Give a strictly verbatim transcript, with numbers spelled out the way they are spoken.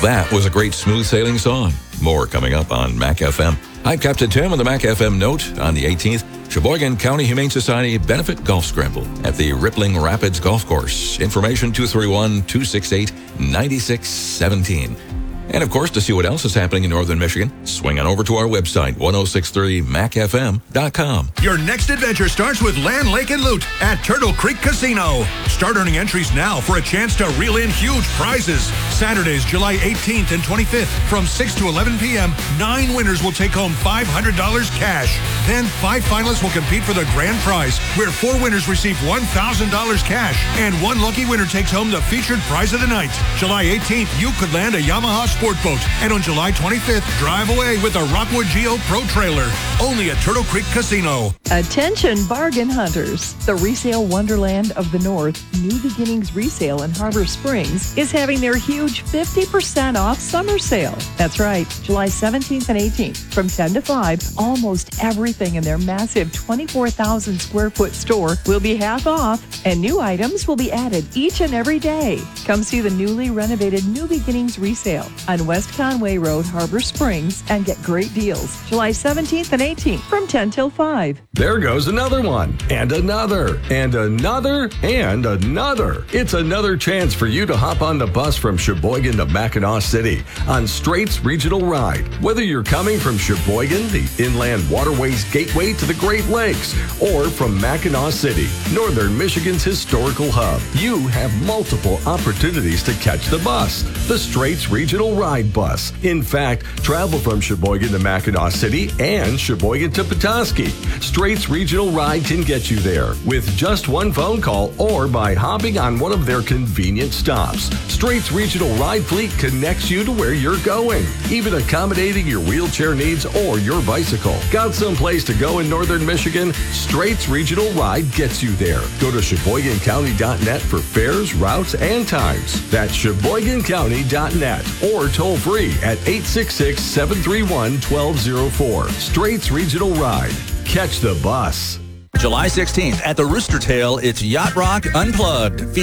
That was a great smooth sailing song. More coming up on Mac F M. I'm Captain Tim with the Mac F M note. On the eighteenth, Sheboygan County Humane Society Benefit Golf Scramble at the Rippling Rapids Golf Course. Information two three one, two six eight, nine six one seven. And of course, to see what else is happening in Northern Michigan, swing on over to our website, ten sixty-three mac f m dot com. Your next adventure starts with Land, Lake, and Loot at Turtle Creek Casino. Start earning entries now for a chance to reel in huge prizes. Saturdays, July eighteenth and twenty-fifth from six to eleven p.m., nine winners will take home five hundred dollars cash. Then five finalists will compete for the grand prize, where four winners receive one thousand dollars cash, and one lucky winner takes home the featured prize of the night. July eighteenth, you could land a Yamaha sport boat, and on July twenty-fifth, drive away with a Rockwood Geo Pro trailer. Only at Turtle Creek Casino. Attention bargain hunters. The Resale Wonderland of the North, New Beginnings Resale in Harbor Springs, is having their huge fifty percent off summer sale. That's right, July seventeenth and eighteenth from ten to five, almost everything in their massive twenty-four thousand square foot store will be half off, and new items will be added each and every day. Come see the newly renovated New Beginnings Resale on West Conway Road, Harbor Springs, and get great deals July seventeenth and eighteenth from ten till five. There goes another one, and another, and another, and another. It's another chance for you to hop on the bus from Sheboygan to Mackinac City on Straits Regional Ride. Whether you're coming from Sheboygan, the Inland Waterways Gateway to the Great Lakes, or from Mackinac City, Northern Michigan's historical hub, you have multiple opportunities to catch the bus, the Straits Regional Ride Bus. In fact, travel from Sheboygan to Mackinac City and Sheboygan to Petoskey. Straits Regional Ride can get you there with just one phone call or by hopping on one of their convenient stops. Straits Regional Ride Fleet connects you to where you're going, even accommodating your wheelchair needs or your bicycle. Got someplace to go in Northern Michigan? Straits Regional Ride gets you there. Go to Sheboygan County dot net for fares, routes, and times. That's Sheboygan County dot net or toll free at eight six six, seven three one, one two zero four. Straits Regional Ride. Catch the bus. July sixteenth at the Rooster Tail, it's Yacht Rock Unplugged.